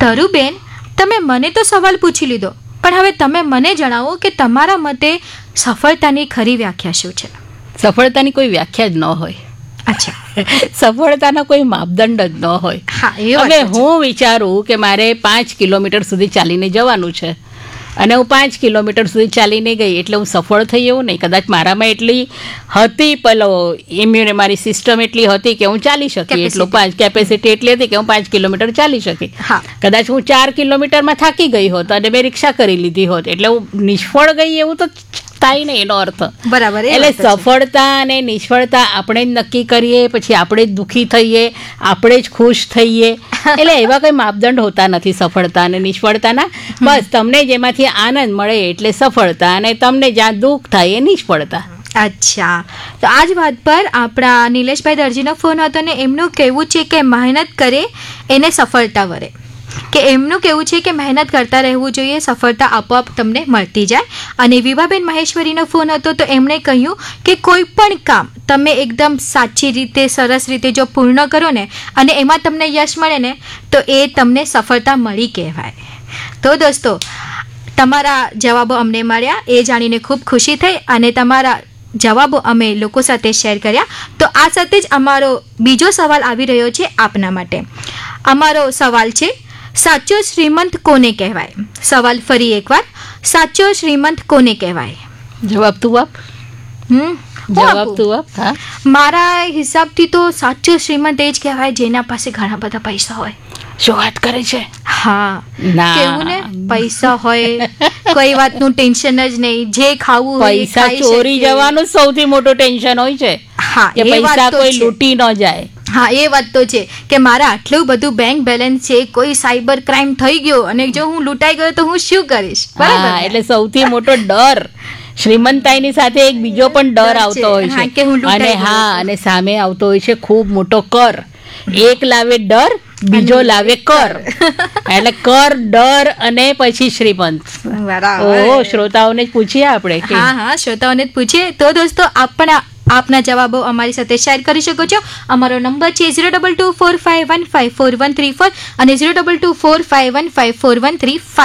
ધરુબેન, તમે મને તો સવાલ પૂછી લીધો, પણ હવે તમે મને જણાવો કે તમારા મતે સફળતાની ખરી વ્યાખ્યા શું છે? સફળતાની કોઈ વ્યાખ્યા જ ન હોય. અચ્છા. સફળતાનો કોઈ માપદંડ જ ન હોય. હા, એ વાત હવે તો છે. હું વિચારું કે મારે 5 કિલોમીટર સુધી ચાલીને જવાનું છે અને હું 5 કિલોમીટર સુધી ચાલીને ગઈ એટલે હું સફળ થઈ એવું નહીં. કદાચ મારામાં એટલી હતી, મારી સિસ્ટમ એટલી હતી કે હું ચાલી શકી, એટલું કેપેસિટી એટલી હતી કે હું 5 કિલોમીટર ચાલી શકી. હા. કદાચ હું 4 કિલોમીટરમાં થાકી ગઈ હોત અને મેં રિક્ષા કરી લીધી હોત એટલે હું નિષ્ફળ ગઈ એવું તો થાય ને એનો અર્થ. બરાબર. એટલે સફળતા અને નિષ્ફળતા આપણે જ નક્કી કરીએ, પછી આપણે જ દુઃખી થઈએ, આપણે જ ખુશ થઈએ. એટલે એવા કોઈ માપદંડ હોતા નથી સફળતા અને નિષ્ફળતાના. બસ તમને જેમાંથી આનંદ મળે એટલે સફળતા, અને તમને જ્યાં દુઃખ થાય એ નિષ્ફળતા. અચ્છા, તો આ જ વાત પર આપણા નિલેશભાઈ દરજીનો ફોન હતો ને એમનું કહેવું છે કે મહેનત કરે એને સફળતા વરે. કે એમનું કહેવું છે કે મહેનત કરતા રહેવું જોઈએ, સફળતા આપોઆપ તમને મળતી જાય. અને વિભાબેન મહેશ્વરીનો ફોન હતો તો એમણે કહ્યું કે કોઈ પણ કામ તમે એકદમ સાચી રીતે, સરસ રીતે જો પૂર્ણ કરો ને અને એમાં તમને યશ મળે ને તો એ તમને સફળતા મળી કહેવાય. તો દોસ્તો, તમારા જવાબો અમને મળ્યા એ જાણીને ખૂબ ખુશી થઈ અને તમારા જવાબો અમે લોકો સાથે શેર કર્યા. તો આ સાથે જ અમારો બીજો સવાલ આવી રહ્યો છે આપના માટે. અમારો સવાલ છે, સાચો શ્રીમંત કોને કહેવાય? સવાલ ફરી એકવાર, સાચો શ્રીમંત કોને કહેવાય? જવાબ તું આપ. જવાબ તું આપ. હા, મારા હિસાબથી તો સાચો શ્રીમંત એ જ કહેવાય જેના પાસે ઘણા બધા પૈસા હોય. શું વાત કરે છે? હા, ના. કેવું ને, પૈસા હોય, કોઈ વાતનું ટેન્શન જ નહીં, જે ખાવું હોય એ પૈસા ખાઈ ચોરી શકીએ. જવાનું સૌથી મોટું ટેન્શન હોય છે હા, કે એ વાત પૈસા તો કોઈ છે. લૂંટી ન જાય. હા, એ વાત તો છે કે મારા આટલું બધું બેંક બેલેન્સ છે, કોઈ સાયબર ક્રાઇમ થઈ ગયો અને જો હું લૂંટાઈ ગયો તો હું શું કરીશ? બરાબર હા, ને? એટલે સૌથી મોટો ડર શ્રીમંતાઈની સાથે એક બીજો પણ ડર આવતો હોય હા, કે હું છે. લૂંટાઈ અને ગયો હા, છું. અને સામે આવતો હોય છે ખૂબ મોટો કર. એક લાવે ડર, બીજો લાવે કર. એટલે કર, ડર અને પછી શ્રીમંત. ઓહો, શ્રોતાઓને જ પૂછીએ આપણે કે હા હા, શ્રોતાઓને જ પૂછીએ. તો દોસ્તો, આપના જવાબો અમારી સાથે શેર કરી શકો છો. અમારો નંબર છે 02245154134 અને 02245154135.